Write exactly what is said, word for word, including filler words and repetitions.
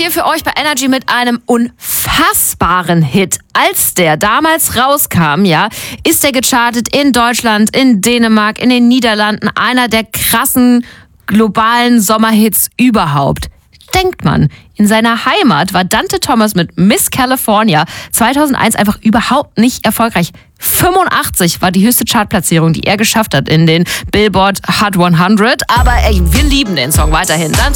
hier für euch bei Energy mit einem unfassbaren Hit. Als der damals rauskam, ja, ist der gechartet in Deutschland, in Dänemark, in den Niederlanden. Einer der krassen globalen Sommerhits überhaupt. Denkt man, in seiner Heimat war Dante Thomas mit Miss California zweitausendeins einfach überhaupt nicht erfolgreich. fünfundachtzig war die höchste Chartplatzierung, die er geschafft hat in den Billboard Hot hundert. Aber ey, wir lieben den Song weiterhin. Dante